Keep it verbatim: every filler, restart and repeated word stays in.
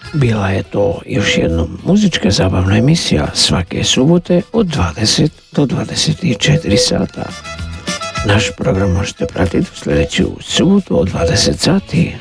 Bila je to još jednom muzička zabavna emisija svake subote od dvadeset do dvadeset četiri sata. Naš program možete pratiti u sljedeću subotu od dvadeset sati.